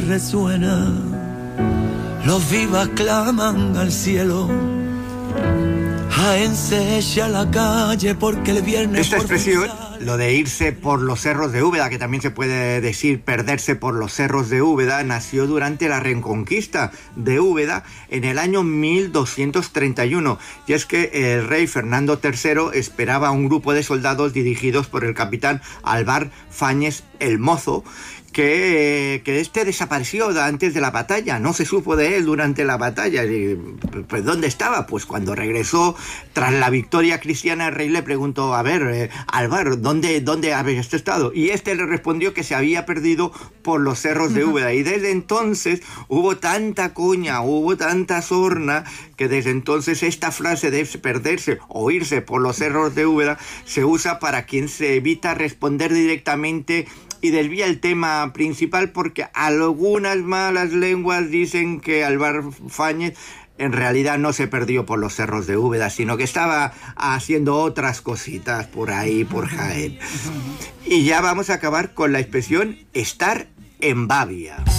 resuena, los vivas claman al cielo. Jaén se echa a la calle porque el viernes... Esta expresión, lo de irse por los cerros de Úbeda, que también se puede decir perderse por los cerros de Úbeda, nació durante la Reconquista de Úbeda en el año 1231. Y es que el rey Fernando III esperaba a un grupo de soldados dirigidos por el capitán Álvar Fáñez el Mozo, que este desapareció antes de la batalla, no se supo de él durante la batalla. Pues ¿dónde estaba? Pues cuando regresó tras la victoria cristiana, el rey le preguntó: a ver, Álvar, ¿dónde habías estado? Y este le respondió que se había perdido por los cerros de Úbeda. Y desde entonces hubo tanta coña, hubo tanta sorna, que desde entonces esta frase de perderse o irse por los cerros de Úbeda se usa para quien se evita responder directamente y desvía el tema principal, porque algunas malas lenguas dicen que Álvar Fáñez en realidad no se perdió por los cerros de Úbeda, sino que estaba haciendo otras cositas por ahí, por Jaén. Y ya vamos a acabar con la expresión estar en babia.